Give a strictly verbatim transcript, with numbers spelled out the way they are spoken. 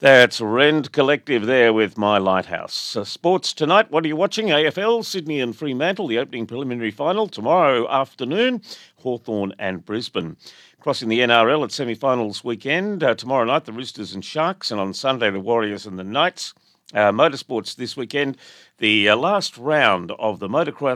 That's Rend Collective there with My Lighthouse. Uh, sports tonight, what are you watching? A F L, Sydney and Fremantle, the opening preliminary final. Tomorrow afternoon, Hawthorn and Brisbane. Crossing the N R L at semi-finals weekend. Uh, tomorrow night, the Roosters and Sharks, and on Sunday, the Warriors and the Knights. Uh, motorsports this weekend, the uh, last round of the motocross